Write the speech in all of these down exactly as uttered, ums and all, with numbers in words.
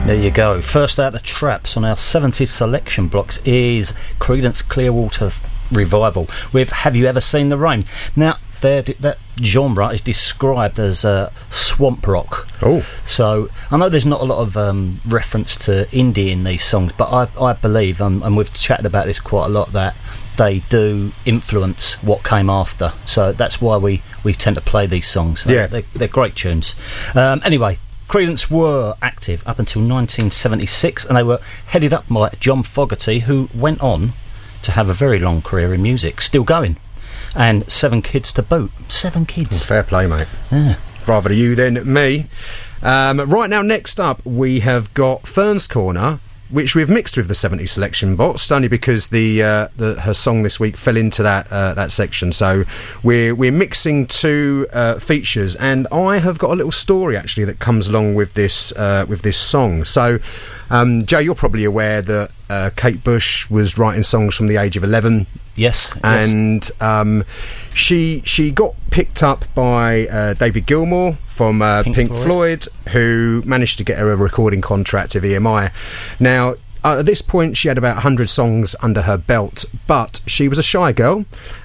There you go. First out of Traps on our seventies selection blocks is Creedence Clearwater Revival with Have You Ever Seen the Rain? Now, that genre is described as uh, swamp rock. Oh. So I know there's not a lot of um, reference to indie in these songs, but I, I believe, um, and we've chatted about this quite a lot, that they do influence what came after. So that's why we, we tend to play these songs. So yeah. They're, they're great tunes. Um, anyway, Creedence were active up until nineteen seventy-six, and they were headed up by John Fogerty, who went on to have a very long career in music, still going, and seven kids to boot. Seven kids. Fair play, mate. Yeah. Rather you than me. Um, right now, next up, we have got Fern's Corner, which we've mixed with the seventies selection box, only because the, uh, the her song this week fell into that uh, that section. So we're we're mixing two uh, features, and I have got a little story actually that comes along with this uh, with this song. So, um, Joe, you're probably aware that uh, Kate Bush was writing songs from the age of eleven. Yes, and yes. Um, she she got picked up by uh, David Gilmour from uh, Pink, Pink Floyd. Floyd, who managed to get her a recording contract with E M I. Now, uh, at this point, she had about one hundred songs under her belt, but she was a shy girl,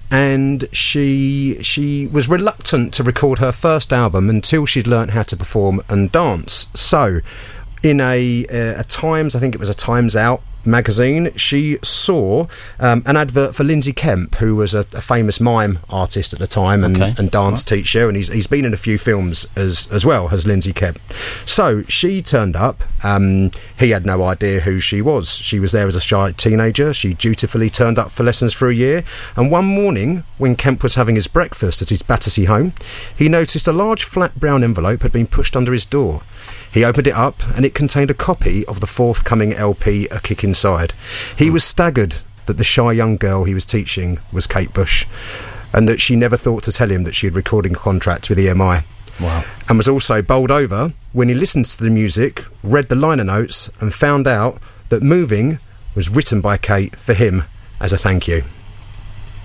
and she she was reluctant to record her first album until she'd learnt how to perform and dance. So, in a, a, a Times, I think it was a Times Out magazine, she saw um, an advert for Lindsay Kemp, who was a, a famous mime artist at the time and, okay. and dance right. teacher, and he's he's been in a few films as as well as Lindsay Kemp. So she turned up. Um, he had no idea who she was. She was there as a shy teenager. She dutifully turned up for lessons for a year, and one morning when Kemp was having his breakfast at his Battersea home, he noticed a large flat brown envelope had been pushed under his door. He opened it up, and it contained a copy of the forthcoming L P, A Kick Inside. He was staggered that the shy young girl he was teaching was Kate Bush, and that she never thought to tell him that she had recording contracts with E M I. Wow. And was also bowled over when he listened to the music, read the liner notes, and found out that Moving was written by Kate for him as a thank you.